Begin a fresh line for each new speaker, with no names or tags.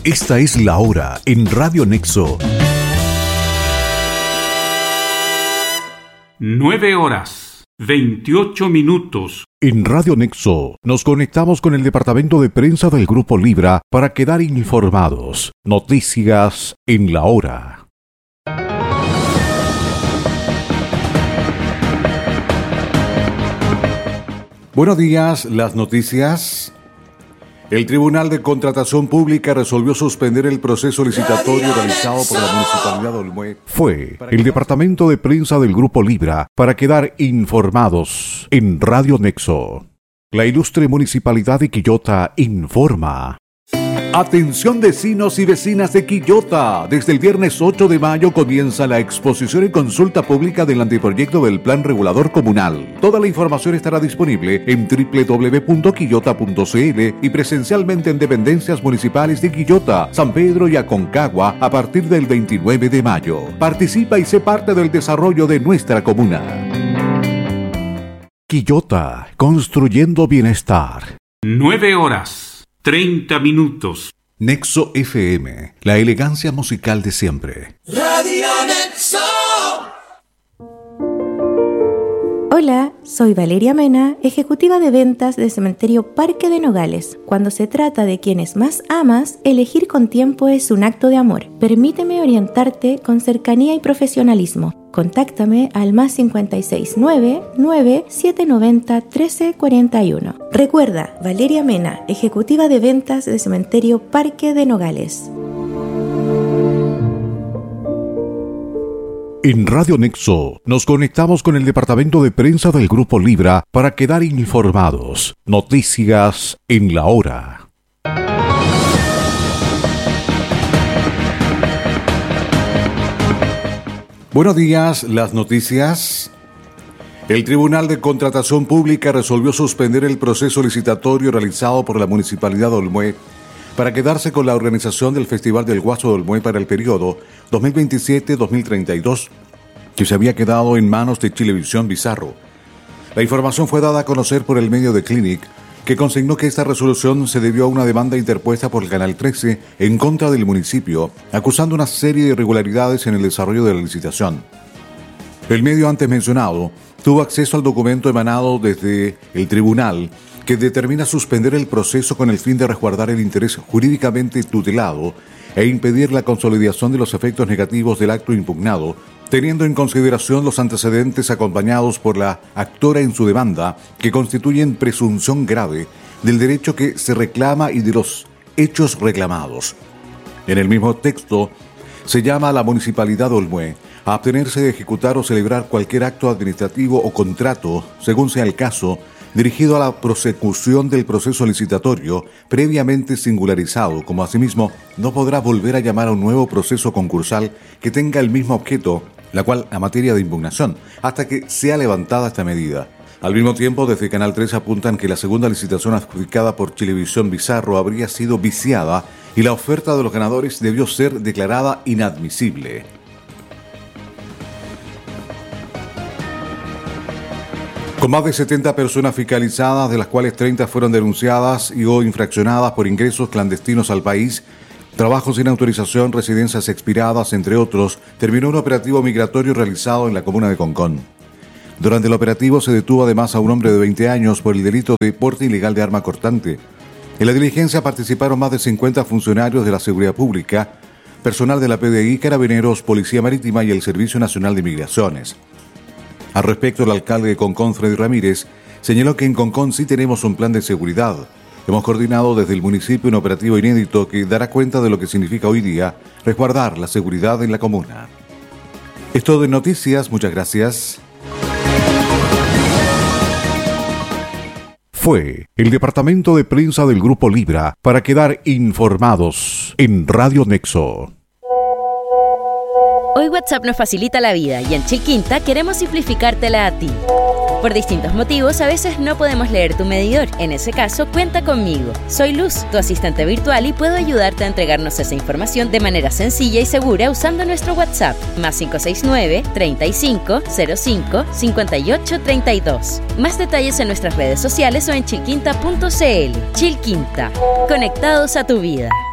Esta es la hora en Radio Nexo.
9:28.
En Radio Nexo nos conectamos con el departamento de prensa del Grupo Libra para quedar informados. Noticias en la hora. Buenos días, las noticias. El Tribunal de Contratación Pública resolvió suspender el proceso licitatorio realizado por la Municipalidad de Olmué. Fue el departamento de prensa del Grupo Libra para quedar informados en Radio Nexo. La ilustre Municipalidad de Quillota informa. Atención vecinos y vecinas de Quillota. Desde el viernes 8 de mayo comienza la exposición y consulta pública del anteproyecto del Plan Regulador Comunal. Toda la información estará disponible en www.quillota.cl y presencialmente en dependencias municipales de Quillota, San Pedro y Aconcagua a partir del 29 de mayo. Participa y sé parte del desarrollo de nuestra comuna. Quillota, construyendo bienestar.
9:30.
Nexo FM, la elegancia musical de siempre.
Radio Nexo.
Hola, soy Valeria Mena, ejecutiva de ventas de Cementerio Parque de Nogales. Cuando se trata de quienes más amas, elegir con tiempo es un acto de amor. Permíteme orientarte con cercanía y profesionalismo. Contáctame al +569 9790 1341. Recuerda, Valeria Mena, ejecutiva de ventas de Cementerio Parque de Nogales.
En Radio Nexo nos conectamos con el departamento de prensa del Grupo Libra para quedar informados. Noticias en la hora. Buenos días, las noticias. El Tribunal de Contratación Pública resolvió suspender el proceso licitatorio realizado por la Municipalidad de Olmué para quedarse con la organización del Festival del Guaso de Olmué para el periodo 2027-2032, que se había quedado en manos de Chilevisión Bizarro. La información fue dada a conocer por el medio de Clinic, que consignó que esta resolución se debió a una demanda interpuesta por el Canal 13 en contra del municipio, acusando una serie de irregularidades en el desarrollo de la licitación. El medio antes mencionado tuvo acceso al documento emanado desde el tribunal que determina suspender el proceso con el fin de resguardar el interés jurídicamente tutelado e impedir la consolidación de los efectos negativos del acto impugnado, teniendo en consideración los antecedentes acompañados por la actora en su demanda, que constituyen presunción grave del derecho que se reclama y de los hechos reclamados. En el mismo texto, se llama a la Municipalidad de Olmué a abstenerse de ejecutar o celebrar cualquier acto administrativo o contrato, según sea el caso, dirigido a la prosecución del proceso licitatorio previamente singularizado, como asimismo no podrá volver a llamar a un nuevo proceso concursal que tenga el mismo objeto, la cual a materia de impugnación, hasta que sea levantada esta medida. Al mismo tiempo, desde Canal 3 apuntan que la segunda licitación adjudicada por Chilevisión Bizarro habría sido viciada y la oferta de los ganadores debió ser declarada inadmisible. Con más de 70 personas fiscalizadas, de las cuales 30 fueron denunciadas y o infraccionadas por ingresos clandestinos al país, trabajos sin autorización, residencias expiradas, entre otros, terminó un operativo migratorio realizado en la comuna de Concón. Durante el operativo se detuvo además a un hombre de 20 años por el delito de porte ilegal de arma cortante. En la diligencia participaron más de 50 funcionarios de la seguridad pública, personal de la PDI, Carabineros, Policía Marítima y el Servicio Nacional de Migraciones. Al respecto, el alcalde de Concón, Freddy Ramírez, señaló que en Concón sí tenemos un plan de seguridad. Hemos coordinado desde el municipio un operativo inédito que dará cuenta de lo que significa hoy día resguardar la seguridad en la comuna. Es todo en noticias, muchas gracias. Fue el departamento de prensa del Grupo Libra para quedar informados en Radio Nexo.
Hoy WhatsApp nos facilita la vida y en Chilquinta queremos simplificártela a ti. Por distintos motivos, a veces no podemos leer tu medidor. En ese caso, cuenta conmigo. Soy Luz, tu asistente virtual, y puedo ayudarte a entregarnos esa información de manera sencilla y segura usando nuestro WhatsApp, +569 35 05 58 32. Más detalles en nuestras redes sociales o en chilquinta.cl. Chilquinta, conectados a tu vida.